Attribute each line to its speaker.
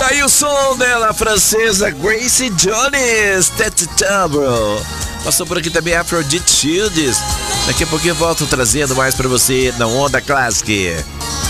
Speaker 1: aí o som dela, francesa Gracie Jones, Bro. Passou por aqui também Aphrodite Shields. Daqui a pouquinho eu volto trazendo mais pra você na Onda Classic.